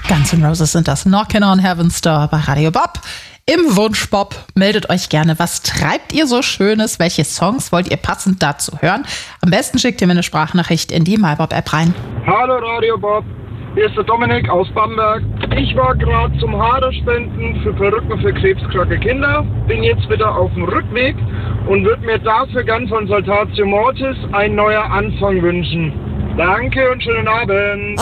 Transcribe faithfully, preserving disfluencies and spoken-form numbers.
Guns N' Roses sind das. Knockin' on Heaven's Door bei Radio Bob. Im Wunschbob meldet euch gerne. Was treibt ihr so Schönes? Welche Songs wollt ihr passend dazu hören? Am besten schickt ihr mir eine Sprachnachricht in die MyBob-App rein. Hallo Radio Bob, hier ist der Dominik aus Bamberg. Ich war gerade zum Haarspenden für Perücken für krebskranke Kinder. Bin jetzt wieder auf dem Rückweg und würde mir dafür gern von Saltatio Mortis ein neuer Anfang wünschen. Danke und schönen Abend.